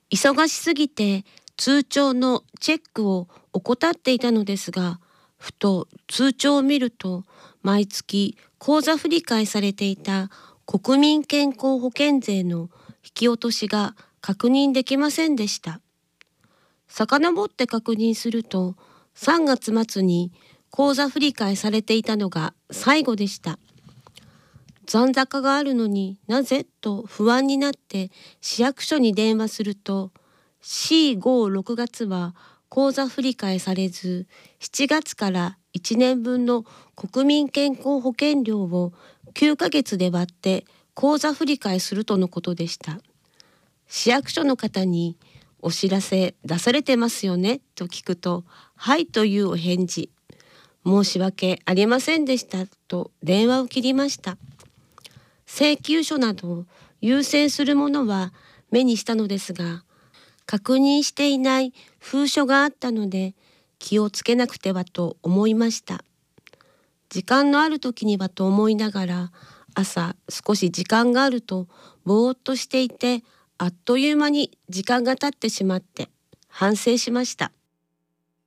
忙しすぎて通帳のチェックを怠っていたのですが、ふと通帳を見ると、毎月口座振替されていた国民健康保険税の引き落としが確認できませんでした。遡って確認すると、3月末に口座振替されていたのが最後でした。残高があるのになぜと不安になって市役所に電話すると、4、5、6月は口座振替されず、7月から1年分の国民健康保険料を9ヶ月で割って口座振替するとのことでした。市役所の方にお知らせ出されてますよねと聞くと、はいというお返事。申し訳ありませんでしたと電話を切りました。請求書など優先するものは目にしたのですが、確認していない封書があったので気をつけなくてはと思いました。時間のある時にはと思いながら、朝少し時間があるとぼーっとしていて、あっという間に時間が経ってしまって反省しました。